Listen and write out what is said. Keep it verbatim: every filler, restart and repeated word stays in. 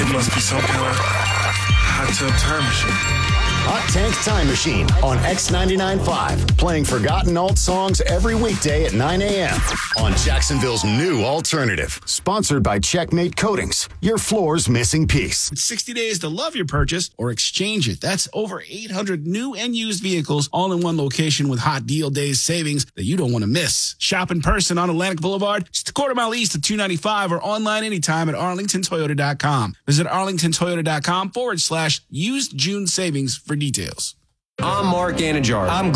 must be some kind of hot tub time machine. Hot Tank Time Machine on X ninety-nine point five. Playing forgotten alt songs every weekday at nine a.m. on Jacksonville's new alternative. Sponsored by Checkmate Coatings, your floor's missing piece. It's sixty days to love your purchase or exchange it. That's over eight hundred new and used vehicles all in one location with hot deal days savings that you don't want to miss. Shop in person on Atlantic Boulevard, just a quarter mile east of two ninety-five, or online anytime at arlington toyota dot com. Visit arlington toyota dot com forward slash used June savings for details. I'm Mark Anajar. I'm